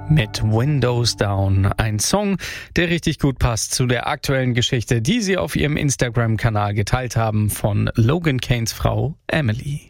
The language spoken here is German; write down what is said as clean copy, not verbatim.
mit Windows Down. Ein Song, der richtig gut passt zu der aktuellen Geschichte, die sie auf ihrem Instagram-Kanal geteilt haben von Logan Kanes Frau Emily.